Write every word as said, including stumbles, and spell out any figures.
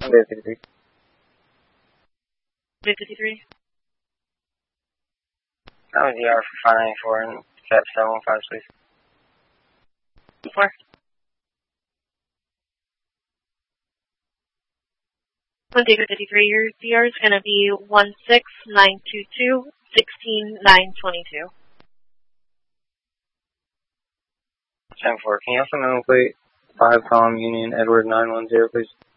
Bay fifty-three. Bay fifty-three. That was D R for five ninety-four and Cat seven one five, please. Four. On David fifty-three, your D R is going to be one six nine two two, sixteen nine twenty-two. ten four, can you also know plate five column Union Edward nine one zero, please?